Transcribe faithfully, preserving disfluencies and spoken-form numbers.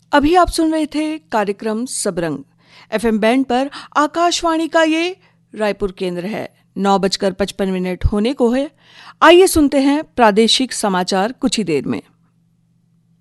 अभी आप सुन रहे थे कार्यक्रम सबरंग। एफएम बैंड पर आकाशवाणी का ये रायपुर केंद्र है। नौ बजकर पचपन मिनट होने को है। आइए सुनते हैं प्रादेशिक समाचार कुछ ही देर में।